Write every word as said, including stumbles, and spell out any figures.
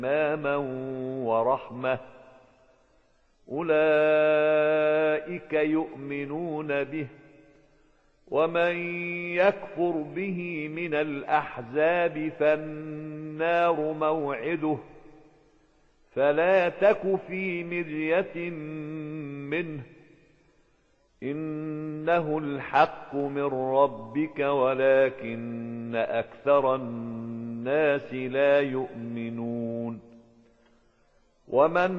إماما ورحمة أولئك يؤمنون به ومن يكفر به من الأحزاب فالنار موعده فلا تك في مرية منه إنه الحق من ربك ولكن أكثر الناس لا يؤمنون ومن